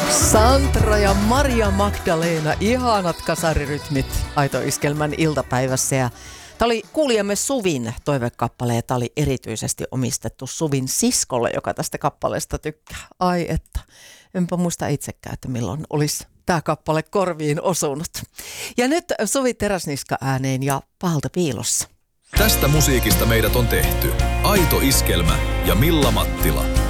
Sandra ja Maria Magdalena, ihanat kasarirytmit Aito Iskelmän iltapäivässä. Ja tämä oli kuulijamme Suvin toivekappale ja tämä oli erityisesti omistettu Suvin siskolle, joka tästä kappaleesta tykkää. Ai että, enpä muista itsekään, että milloin olisi tämä kappale korviin osunut. Ja nyt Suvi Teräsniska ääneen ja Pahalta piilossa. Tästä musiikista meidät on tehty Aito Iskelmä ja Milla Mattila.